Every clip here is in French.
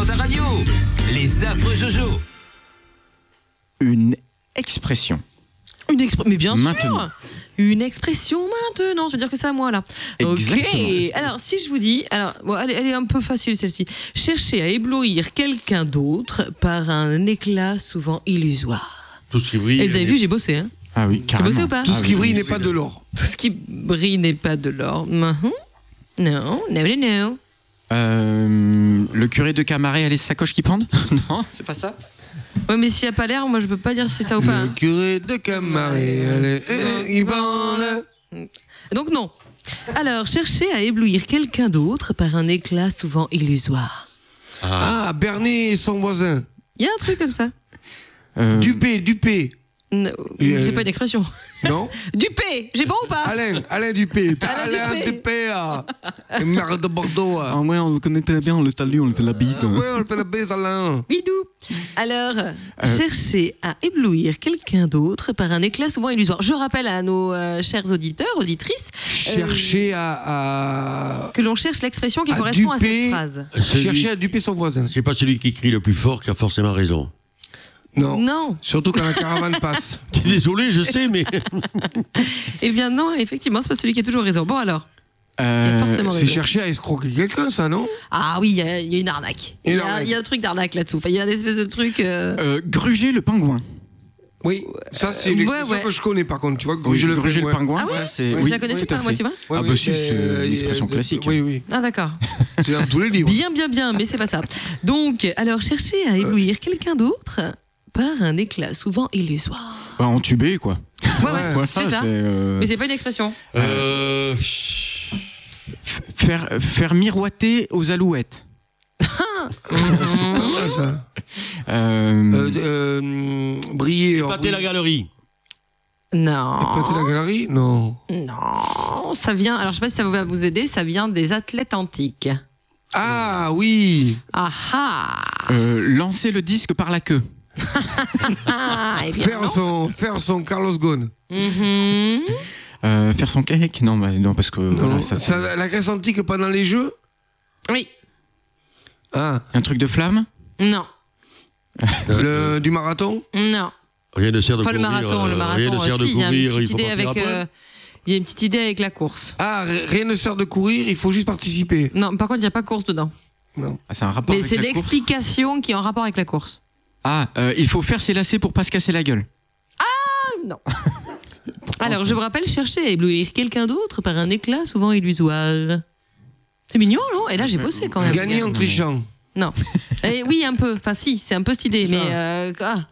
dans ta radio. Les affreux Jojo. Une expression. Mais bien Maintenant. sûr. Une expression maintenant. Je veux dire que c'est à moi là. Exactement. Ok. Alors si je vous dis, elle est un peu facile celle-ci. Chercher à éblouir quelqu'un d'autre par un éclat souvent illusoire. Tout ce qui brille. Et vous avez vu, j'ai bossé. Hein. Ah oui, T'as carrément. bossé ou pas? Tout ce qui brille n'est pas de l'or. Tout ce qui brille n'est pas de l'or. Non, non. Le curé de Camaret a les sacoches qui pendent? Non, c'est pas ça. Ouais, mais s'il n'y a pas l'air, moi je peux pas dire si c'est ça ou pas. Le Hein. curé de Camaret, il parle. Donc non. Alors, chercher à éblouir quelqu'un d'autre par un éclat souvent illusoire. Ah, Bernet et son voisin. Il y a un truc comme ça. Dupé. Non, c'est pas une expression. Non. Dupé, j'ai bon ou pas? Alain Dupé. Alain Dupé. Maire de Bordeaux. Ah ouais, on le connaît très bien, le talus, on le fait la bite. Ouais, on le fait la baise, Alain. Bidou. Alors, chercher à éblouir quelqu'un d'autre par un éclat souvent illusoire. Je rappelle à nos chers auditeurs, auditrices, Chercher à que l'on cherche l'expression qui correspond à cette phrase. Chercher à duper son voisin. C'est pas celui qui crie le plus fort qui a forcément raison. Non. Non. Surtout quand la caravane passe. Désolé, je sais, mais. Eh bien non, effectivement, c'est pas celui qui a toujours raison. Bon alors. Qui a forcément C'est raison. chercher à escroquer quelqu'un, ça, non? Ah oui, il y a une arnaque. Il y a un truc d'arnaque là-dessous. Enfin, il y a une espèce de truc. Gruger le pingouin. Oui, ça c'est une expression que je connais par contre. Tu vois, gruger le pingouin. Ah ouais, ça c'est. je la connaissais pas, moi, tu vois. Ah bah si, c'est une expression classique. Oui. Ah d'accord. C'est dans tous les livres. Bien, mais c'est pas ça. Donc, alors chercher à éblouir quelqu'un d'autre par un éclat souvent illusoire. Bah, entubé, quoi. Ouais, Voilà, c'est ça. Mais c'est pas une expression. Faire miroiter aux alouettes. C'est pas mal ça. Briller. Épater la galerie. Non. Épater la galerie? Non. Non, ça vient. Alors je sais pas si ça va vous aider. Ça vient des athlètes antiques. Ah oui. Ah ah. Lancer le disque par la queue. Eh bien, Faire son Carlos Ghosn. Faire son cake? Non, parce que voilà, La Grèce antique pendant les Jeux? Oui. Ah. Un truc de flamme? Non. Du marathon? Non. Rien ne sert de Pas courir. le marathon. Rien ne sert de Si, il y a une courir, il petite faut idée partir avec. après. Il y a une petite idée avec la course. Ah, rien ne sert de courir, il faut juste participer. Non, par contre, il n'y a pas course dedans. Non. Ah, c'est un rapport Mais avec c'est la course. l'explication qui est en rapport avec la course. Ah, il faut faire ses lacets pour pas se casser la gueule. Non. Alors, je vous rappelle, chercher à éblouir quelqu'un d'autre par un éclat souvent illusoire. C'est mignon, non? Et là, j'ai bossé quand même. Gagner en trichant. Non. Oui, un peu. Enfin, si, c'est un peu cette idée. Mais.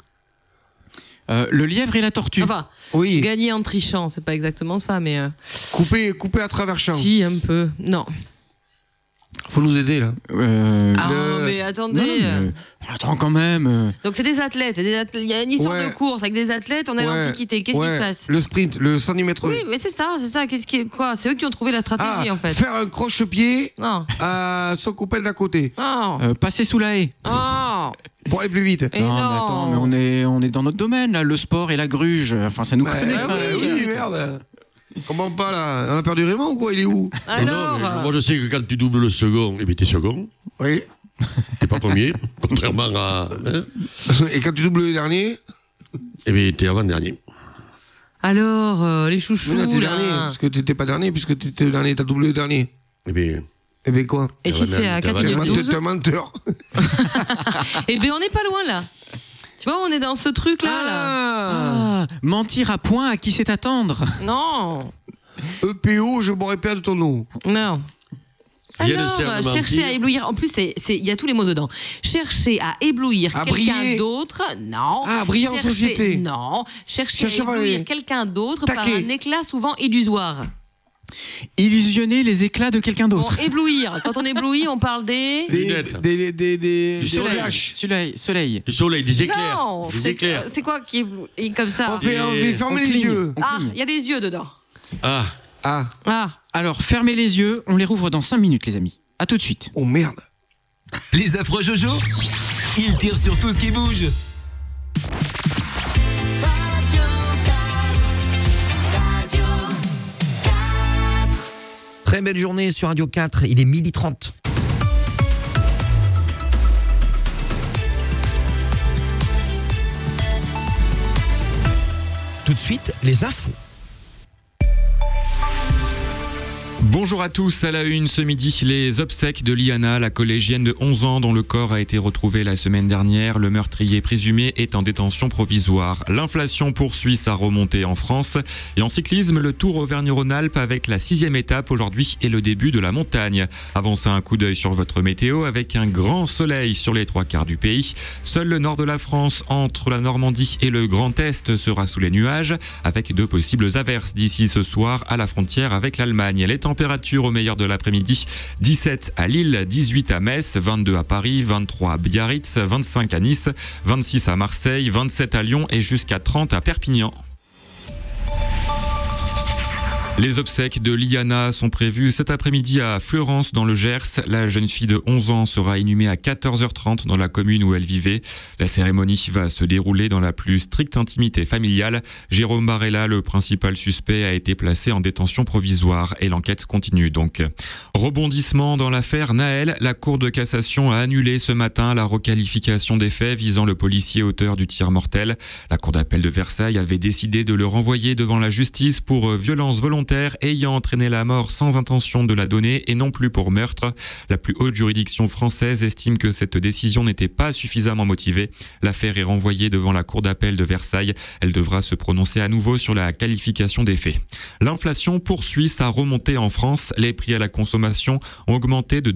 Le lièvre et la tortue. Enfin, Oui. gagner en trichant, c'est pas exactement ça, mais. Couper à travers champ. Si, un peu. Non. Faut nous aider là. Mais attendez. Attends quand même. Donc, c'est des athlètes. Il y a une histoire de course avec des athlètes. On est à l'Antiquité. Qu'est-ce qui se passe? Le sprint, le 100 mètres. Oui, mais c'est ça. Quoi? C'est eux qui ont trouvé la stratégie, en fait. Faire un croche-pied Non. à son copain d'à côté. Oh. Passer sous la haie. Oh. Pour aller plus vite. Et non, non. mais attends, mais on est dans notre domaine, là, le sport et la gruge. Enfin, ça nous connaît. Oui, merde. Comment pas là? On a perdu Raymond ou quoi? Il est où? Alors. Non, moi je sais que quand tu doubles le second, eh bien t'es second. Oui. T'es pas premier, contrairement à. Hein, Et quand tu doubles le dernier? eh bien t'es avant-dernier. Alors, les chouchous. Non, t'es là. dernier. Parce que t'étais pas dernier, puisque t'étais le dernier, t'as doublé le dernier. Eh bien. Eh ben quoi? Et si c'est à 4 minutes 12? T'es un menteur. Eh bien, on n'est pas loin là. Tu vois, on est dans ce truc-là. Ah, mentir à point à qui sait attendre. Non. EPO, je boirai pas de ton eau. Non. Rien ne Alors, sert de chercher mentir. à éblouir. En plus, il y a tous les mots dedans. Chercher à éblouir À quelqu'un briller. d'autre. Non. Ah, briller en société. Non. Chercher Chercher à à éblouir briller. quelqu'un d'autre par Taquer. un éclat souvent illusoire. Illusionner les éclats de quelqu'un Bon, d'autre. éblouir. Quand on éblouit, on parle des. Lunettes. Du Soleil. Du soleil, des éclairs. Non. Des éclairs. C'est quoi qui éblouit comme ça? On fait fermer les cligne. yeux. Ah, il y a des yeux dedans. Ah. Ah. Ah. Alors, fermez les yeux, on les rouvre dans 5 minutes, les amis. À tout de suite. Oh merde. Les affreux Jojo, ils tirent sur tout ce qui bouge. Très belle journée sur Radio 4, il est 12h30. Tout de suite, les infos. Bonjour à tous, à la une ce midi, les obsèques de Liana, la collégienne de 11 ans dont le corps a été retrouvé la semaine dernière. Le meurtrier présumé est en détention provisoire. L'inflation poursuit sa remontée en France. Et en cyclisme, le Tour Auvergne-Rhône-Alpes avec la 6e étape aujourd'hui et le début de la montagne. Avancez un coup d'œil sur votre météo avec un grand soleil sur les 3/4 du pays. Seul le nord de la France, entre la Normandie et le Grand Est, sera sous les nuages avec de possibles averses d'ici ce soir à la frontière avec l'Allemagne. Les température au meilleur de l'après-midi, 17 à Lille, 18 à Metz, 22 à Paris, 23 à Biarritz, 25 à Nice, 26 à Marseille, 27 à Lyon et jusqu'à 30 à Perpignan. Les obsèques de Liana sont prévues cet après-midi à Fleurance dans le Gers. La jeune fille de 11 ans sera inhumée à 14h30 dans la commune où elle vivait. La cérémonie va se dérouler dans la plus stricte intimité familiale. Jérôme Barella, le principal suspect, a été placé en détention provisoire et l'enquête continue donc. Rebondissement dans l'affaire Naël. La Cour de cassation a annulé ce matin la requalification des faits visant le policier auteur du tir mortel. La Cour d'appel de Versailles avait décidé de le renvoyer devant la justice pour violence volontaire ayant entraîné la mort sans intention de la donner et non plus pour meurtre. La plus haute juridiction française estime que cette décision n'était pas suffisamment motivée. L'affaire est renvoyée devant la Cour d'appel de Versailles. Elle devra se prononcer à nouveau sur la qualification des faits. L'inflation poursuit sa remontée en France. Les prix à la consommation ont augmenté de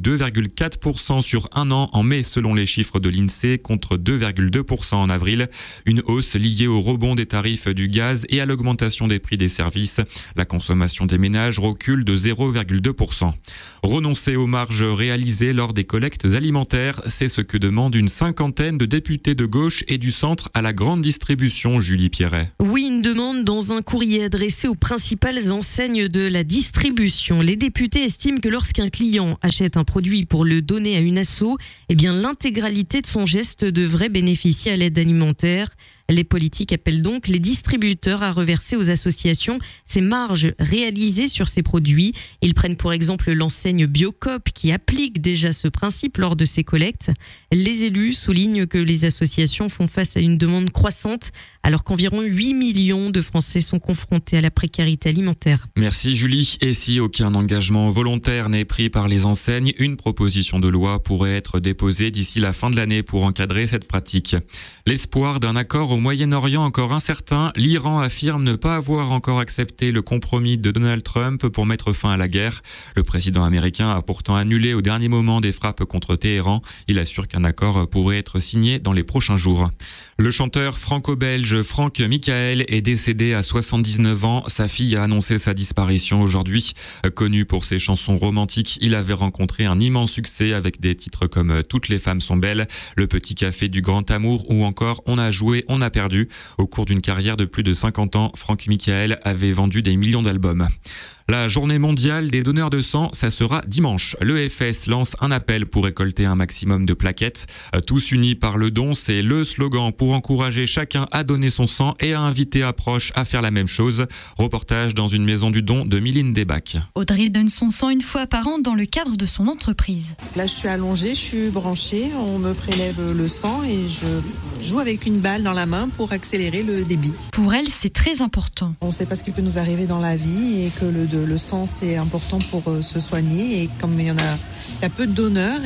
2,4% sur un an en mai selon les chiffres de l'INSEE contre 2,2% en avril. Une hausse liée au rebond des tarifs du gaz et à l'augmentation des prix des services. La consommation des ménages recule de 0,2%. Renoncer aux marges réalisées lors des collectes alimentaires, c'est ce que demande une cinquantaine de députés de gauche et du centre à la grande distribution, Julie Pierret. Oui, une demande dans un courrier adressé aux principales enseignes de la distribution. Les députés estiment que lorsqu'un client achète un produit pour le donner à une asso, l'intégralité de son geste devrait bénéficier à l'aide alimentaire. Les politiques appellent donc les distributeurs à reverser aux associations ces marges réalisées sur ces produits. Ils prennent pour exemple l'enseigne Biocoop qui applique déjà ce principe lors de ses collectes. Les élus soulignent que les associations font face à une demande croissante alors qu'environ 8 millions de Français sont confrontés à la précarité alimentaire. Merci Julie. Et si aucun engagement volontaire n'est pris par les enseignes, une proposition de loi pourrait être déposée d'ici la fin de l'année pour encadrer cette pratique. L'espoir d'un accord au Moyen-Orient encore incertain, l'Iran affirme ne pas avoir encore accepté le compromis de Donald Trump pour mettre fin à la guerre. Le président américain a pourtant annulé au dernier moment des frappes contre Téhéran. Il assure qu'un accord pourrait être signé dans les prochains jours. Le chanteur franco-belge Franck Michael est décédé à 79 ans. Sa fille a annoncé sa disparition aujourd'hui. Connu pour ses chansons romantiques, il avait rencontré un immense succès avec des titres comme Toutes les femmes sont belles, Le petit café du grand amour ou encore On a joué, on a perdu. Au cours d'une carrière de plus de 50 ans, Franck Michael avait vendu des millions d'albums. La journée mondiale des donneurs de sang, ça sera dimanche. L'EFS lance un appel pour récolter un maximum de plaquettes. Tous unis par le don, c'est le slogan pour encourager chacun à donner son sang et à inviter un proche à faire la même chose. Reportage dans une maison du don de Miline Desbacs. Audrey donne son sang une fois par an dans le cadre de son entreprise. Là, je suis allongée, je suis branchée, on me prélève le sang et je joue avec une balle dans la main pour accélérer le débit. Pour elle, c'est très important. On ne sait pas ce qui peut nous arriver dans la vie et que le sang, c'est important pour se soigner. Et comme il y a peu de donneurs,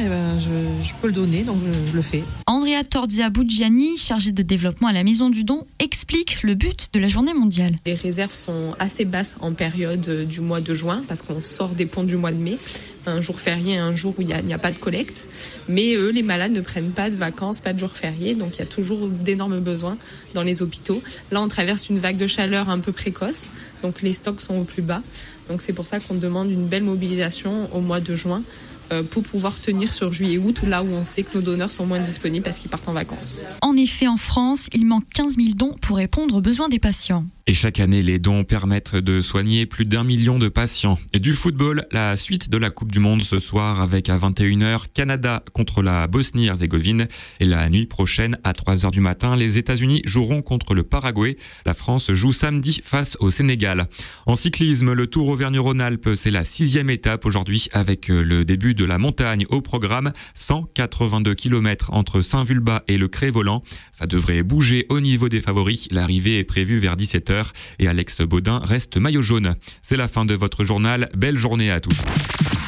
je peux le donner, donc je le fais. Andrea Tordia-Buggiani, chargée de développement à la Maison du Don, explique le but de la journée mondiale. Les réserves sont assez basses en période du mois de juin, parce qu'on sort des ponts du mois de mai. Un jour férié, un jour où il n'y a pas de collecte. Mais eux, les malades ne prennent pas de vacances, pas de jours fériés, donc il y a toujours d'énormes besoins dans les hôpitaux. Là, on traverse une vague de chaleur un peu précoce, donc les stocks sont au plus bas. Donc c'est pour ça qu'on demande une belle mobilisation au mois de juin pour pouvoir tenir sur juillet-août, là où on sait que nos donneurs sont moins disponibles parce qu'ils partent en vacances. En effet, en France, il manque 15 000 dons pour répondre aux besoins des patients. Et chaque année, les dons permettent de soigner plus d'1 million de patients. Et du football, la suite de la Coupe du Monde ce soir avec à 21h, Canada contre la Bosnie-Herzégovine. Et la nuit prochaine, à 3h du matin, les États-Unis joueront contre le Paraguay. La France joue samedi face au Sénégal. En cyclisme, le Tour Auvergne-Rhône-Alpes, c'est la 6e étape aujourd'hui avec le début de la montagne au programme. 182 km entre Saint-Vulbas et le Cré-Volant. Ça devrait bouger au niveau des favoris. L'arrivée est prévue vers 17h. buteur et Alex Baudin reste maillot jaune. C'est la fin de votre journal. Belle journée à tous.